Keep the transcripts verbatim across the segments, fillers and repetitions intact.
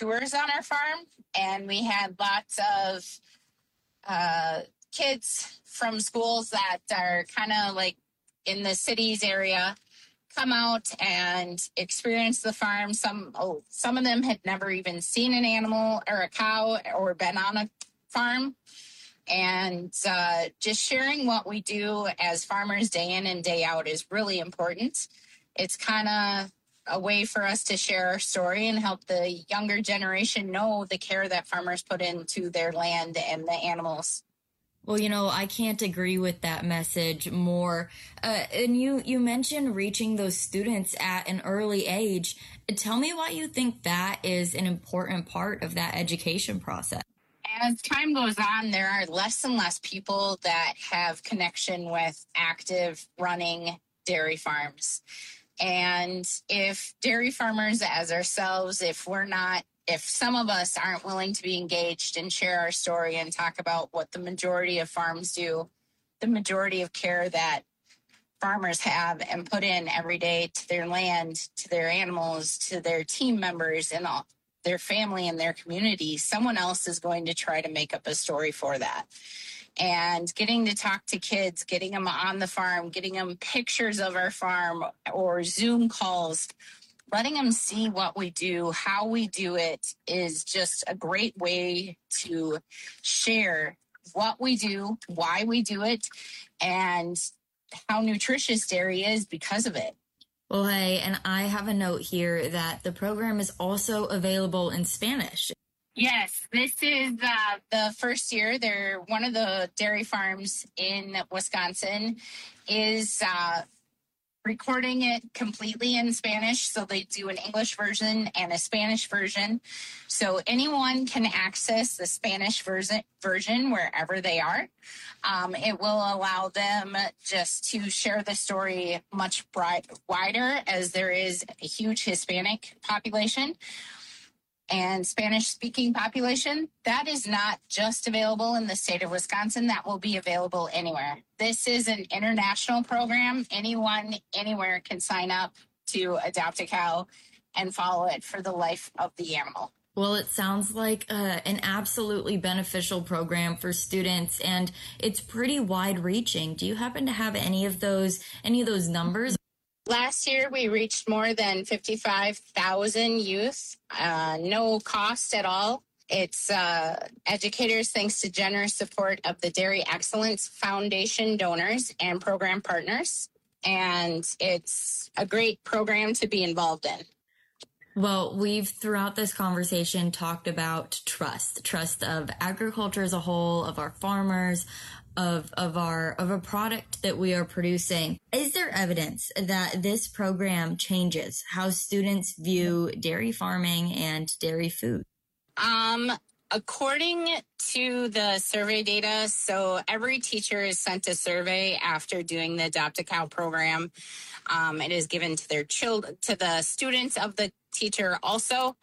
tours on our farm, and we had lots of uh, kids from schools that are kind of like in the cities area come out and experience the farm. Some oh, some of them had never even seen an animal or a cow or been on a farm. And uh, just sharing what we do as farmers day in and day out is really important. It's kind of a way for us to share our story and help the younger generation know the care that farmers put into their land and the animals. Well, you know, I can't agree with that message more. Uh, and you, you mentioned reaching those students at an early age. Tell me why you think that is an important part of that education process. As time goes on, there are less and less people that have connection with active running dairy farms. And if dairy farmers as ourselves, if we're not, if some of us aren't willing to be engaged and share our story and talk about what the majority of farms do, the majority of care that farmers have and put in every day to their land, to their animals, to their team members and all, their family and their community, someone else is going to try to make up a story for that. And getting to talk to kids, getting them on the farm, getting them pictures of our farm or Zoom calls, letting them see what we do, how we do it is just a great way to share what we do, why we do it, and how nutritious dairy is because of it. Well, hey, and I have a note here that the program is also available in Spanish. Yes, this is uh, the first year. They're one of the dairy farms in Wisconsin is uh, recording it completely in Spanish. So they do an English version and a Spanish version. So anyone can access the Spanish version version wherever they are. Um, it will allow them just to share the story much bright, wider as there is a huge Hispanic population and Spanish-speaking population. That is not just available in the state of Wisconsin. That will be available anywhere. This is an international program. Anyone, anywhere can sign up to adopt a cow and follow it for the life of the animal. Well, it sounds like uh, an absolutely beneficial program for students, and it's pretty wide-reaching. Do you happen to have any of those any of those numbers? Last year, we reached more than fifty-five thousand youth, uh, no cost at all. It's uh, educators thanks to generous support of the Dairy Excellence Foundation donors and program partners, and it's a great program to be involved in. Well, we've throughout this conversation talked about trust, trust of agriculture as a whole, of our farmers, of of our of a product that we are producing. Is there evidence that this program changes how students view dairy farming and dairy food? Um, according to the survey data, so every teacher is sent a survey after doing the Adopt a Cow program. Um, it is given to their children, to the students of the teacher also.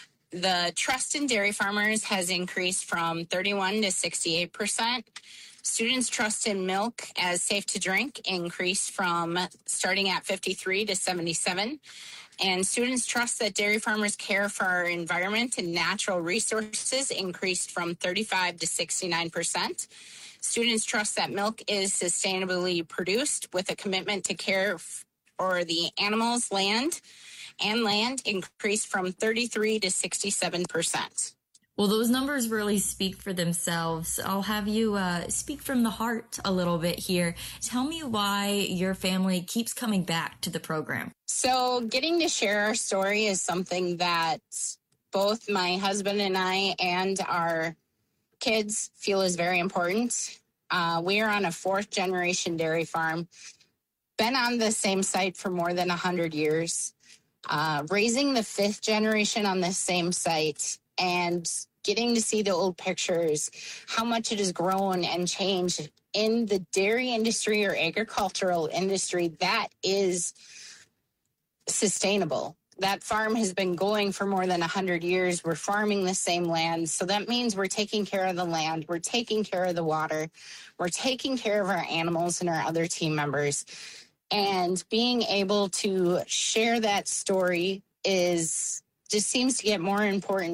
The trust in dairy farmers has increased from thirty-one to sixty-eight percent. Students' trust in milk as safe to drink increased from starting at fifty-three to seventy-seven. And students' trust that dairy farmers care for our environment and natural resources increased from thirty-five to sixty-nine percent. Students trust that milk is sustainably produced with a commitment to care for the animals, land, and land increased from thirty-three to sixty-seven percent. Well, those numbers really speak for themselves. I'll have you uh, speak from the heart a little bit here. Tell me why your family keeps coming back to the program. So getting to share our story is something that both my husband and I and our kids feel is very important. Uh, we are on a fourth generation dairy farm, been on the same site for more than one hundred years, uh, raising the fifth generation on the same site, and getting to see the old pictures, how much it has grown and changed in the dairy industry or agricultural industry that is sustainable. That farm has been going for more than one hundred years. We're farming the same land. So that means we're taking care of the land. We're taking care of the water. We're taking care of our animals and our other team members. And being able to share that story is just seems to get more important